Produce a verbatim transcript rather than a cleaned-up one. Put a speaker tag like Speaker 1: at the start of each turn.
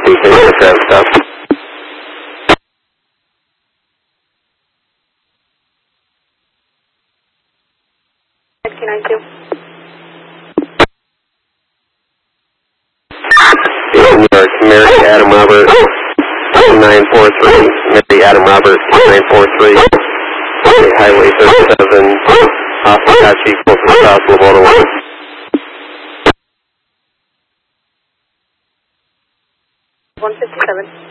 Speaker 1: continue to traffic stop. New York, Mary Adam Robert, nine four three, Mary Adam Robert, nine four three, Highway thirty-seven, off Hitachi, close to South Laboda one.
Speaker 2: one fifty-seven.